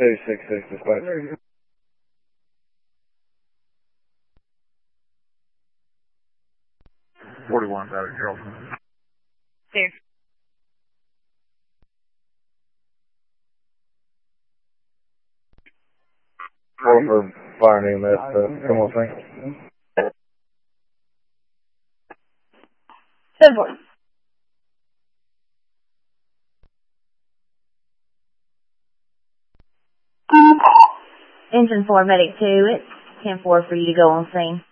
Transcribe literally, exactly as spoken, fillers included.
two six six dispatch. forty-one, got it, Carlton. There. Roll for fire and E M S, uh, come on, thing. seven four. Engine four, medic two, it's ten four for you to go on scene.